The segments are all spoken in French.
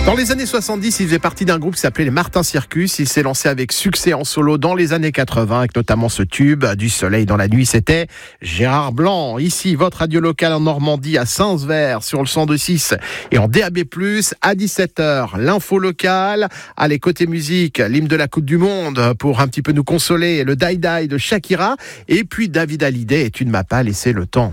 Dans les années 70, il faisait partie d'un groupe qui s'appelait les Martin Circus. Il s'est lancé avec succès en solo dans les années 80, avec notamment ce tube, Du soleil dans la nuit. C'était Gérard Blanc. Ici, votre radio locale en Normandie, à Saint-Sever, sur le 102.6 et en DAB+, à 17h. L'info locale. Allez, côté musique, l'hymne de la Coupe du Monde pour un petit peu nous consoler. Le Die Die de Shakira. Et puis David Hallyday, Et tu ne m'as pas laissé le temps.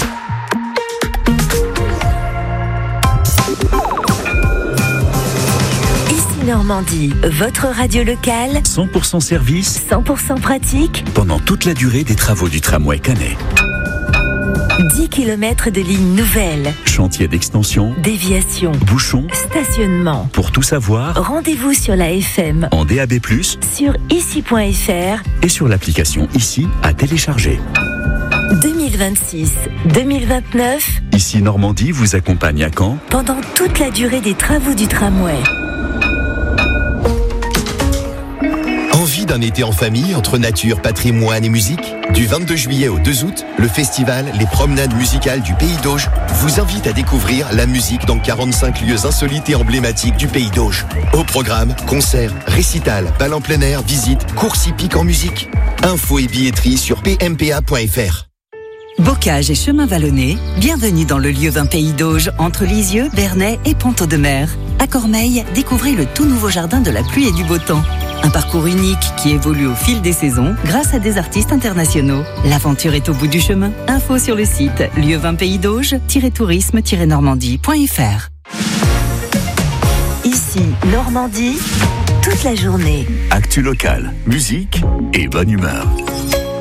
Normandie, votre radio locale, 100% service, 100% pratique, pendant toute la durée des travaux du tramway Canet. 10 km de lignes nouvelles, Chantier d'extension, déviation, bouchons, stationnement. Pour tout savoir, Rendez-vous sur la FM, en DAB+, sur ici.fr et sur l'application Ici à télécharger. 2026-2029, Ici Normandie vous accompagne à Caen pendant toute la durée des travaux du tramway. Envie d'un été en famille entre nature, patrimoine et musique ? Du 22 juillet au 2 août, le festival Les Promenades Musicales du Pays d'Auge vous invite à découvrir la musique dans 45 lieux insolites et emblématiques du Pays d'Auge. Au programme, concerts, récitals, bal en plein air, visites, courses hippiques en musique. Infos et billetterie sur pmpa.fr. Bocage et chemin vallonné, bienvenue dans le lieu 20 Pays d'Auge, entre Lisieux, Bernay et Ponteau-de-Mer. À Cormeilles, découvrez le tout nouveau jardin de la pluie et du beau temps. Un parcours unique qui évolue au fil des saisons grâce à des artistes internationaux. L'aventure est au bout du chemin. Info sur le site lieu20paysdauge-tourisme-normandie.fr. Ici, Normandie, toute la journée. Actu locale, musique et bonne humeur.